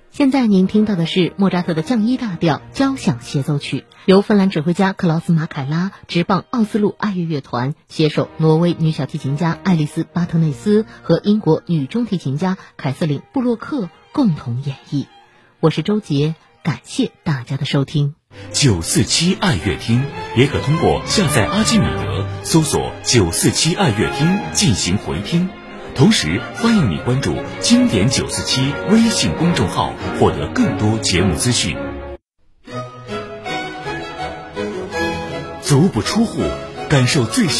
现在您听到的是莫扎特的降一大调交响协奏曲，由芬兰指挥家克劳斯·马凯拉、执棒奥斯陆爱乐乐团携手挪威女小提琴家爱丽丝·巴特内斯和英国女中提琴家凯瑟琳·布洛克共同演绎。我是周杰，感谢大家的收听。 947爱乐厅也可通过下载阿基米德搜索947爱乐厅进行回听。同时欢迎你关注经典947微信公众号，获得更多节目资讯。足不出户，感受最